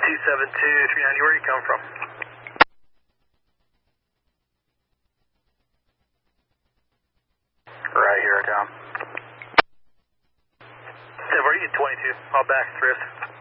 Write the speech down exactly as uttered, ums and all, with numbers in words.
two seven two, three ninety, where are you coming from? Right here, Tom. Sev, where are you, twenty-two? I'll back thrift.